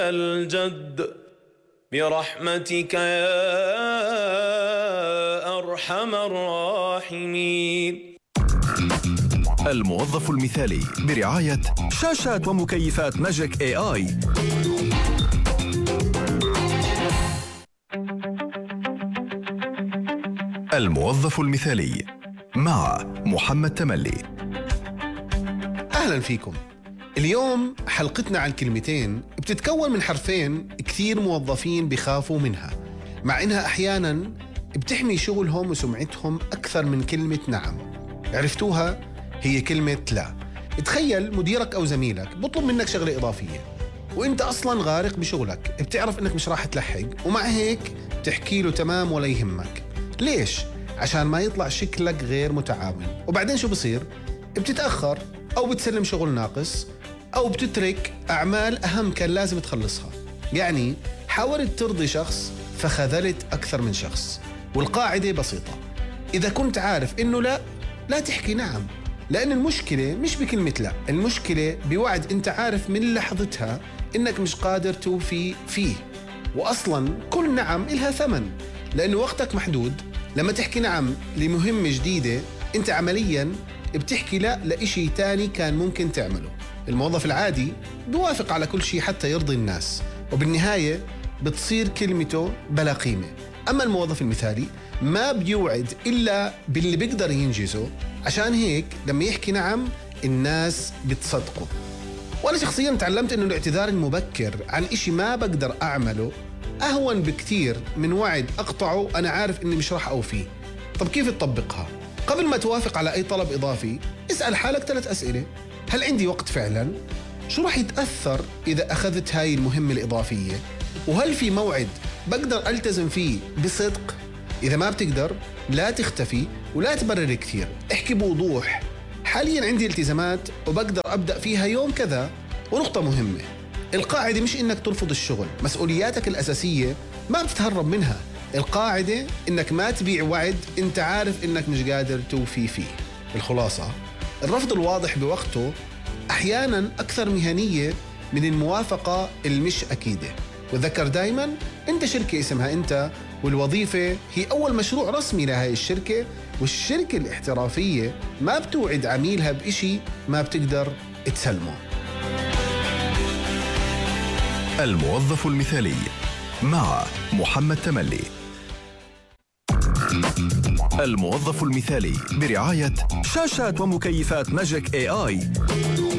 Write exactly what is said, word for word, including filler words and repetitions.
الجد برحمتك يا أرحم الراحمين. الموظف المثالي برعاية شاشات ومكيفات ماجيك اي اي. الموظف المثالي مع محمد تملي. أهلا فيكم. اليوم حلقتنا عن كلمتين بتتكون من حرفين كثير موظفين بيخافوا منها، مع إنها أحياناً بتحمي شغلهم وسمعتهم أكثر من كلمة نعم. عرفتوها؟ هي كلمة لا. تخيل مديرك أو زميلك بطلب منك شغلة إضافية وإنت أصلاً غارق بشغلك، بتعرف إنك مش راح تلحق، ومع هيك تحكي له تمام ولا يهمك. ليش؟ عشان ما يطلع شكلك غير متعاون. وبعدين شو بصير؟ بتتأخر أو بتسلم شغل ناقص أو بتترك أعمال أهم كان لازم تخلصها. يعني حاولت ترضي شخص فخذلت أكثر من شخص. والقاعدة بسيطة، إذا كنت عارف إنه لا لا تحكي نعم، لأن المشكلة مش بكلمة لا، المشكلة بوعد أنت عارف من لحظتها إنك مش قادر توفي فيه. وأصلاً كل نعم إلها ثمن، لأنه وقتك محدود. لما تحكي نعم لمهمة جديدة أنت عملياً بتحكي لا لإشي تاني كان ممكن تعمله. الموظف العادي بيوافق على كل شيء حتى يرضي الناس، وبالنهاية بتصير كلمته بلا قيمة. أما الموظف المثالي ما بيوعد إلا باللي بيقدر ينجزه، عشان هيك لما يحكي نعم الناس بتصدقه. وأنا شخصياً تعلمت إنه الاعتذار المبكر عن إشي ما بقدر أعمله أهون بكتير من وعد أقطعه أنا عارف إني مش راح أوفيه. طب كيف تطبقها؟ قبل ما توافق على أي طلب إضافي اسأل حالك ثلاث أسئلة. هل عندي وقت فعلاً؟ شو راح يتأثر إذا أخذت هاي المهمة الإضافية؟ وهل في موعد بقدر ألتزم فيه بصدق؟ إذا ما بتقدر لا تختفي ولا تبرر كثير، احكي بوضوح. حالياً عندي التزامات وبقدر أبدأ فيها يوم كذا. ونقطة مهمة، القاعدة مش إنك ترفض الشغل، مسؤولياتك الأساسية ما بتتهرب منها. القاعدة إنك ما تبيع وعد أنت عارف إنك مش قادر توفي فيه. الخلاصة، الرفض الواضح بوقته أحياناً أكثر مهنية من الموافقة المش أكيدة. وذكر دايماً أنت شركة اسمها أنت، والوظيفة هي أول مشروع رسمي لهاي الشركة، والشركة الاحترافية ما بتوعد عميلها بإشي ما بتقدر تسلمه. الموظف المثالي مع محمد تملي. الموظف المثالي برعاية شاشات ومكيفات ماجيك اي اي.